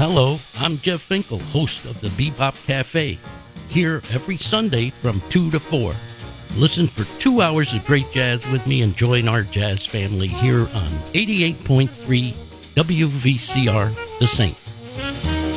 Hello, I'm Jeff Finkel, host of the Bebop Cafe, here every Sunday from 2 to 4. Listen for 2 hours of great jazz with me and join our jazz family here on 88.3 WVCR The Saint.